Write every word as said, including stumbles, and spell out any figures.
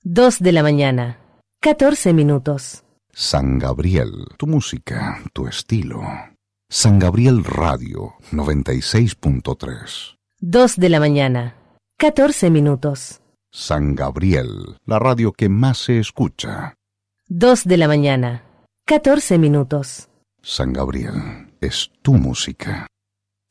Dos de la mañana, catorce minutos. San Gabriel, tu música, tu estilo. San Gabriel Radio noventa y seis punto tres. Dos de la mañana, catorce minutos. San Gabriel, la radio que más se escucha. Dos de la mañana, catorce minutos. San Gabriel, es tu música.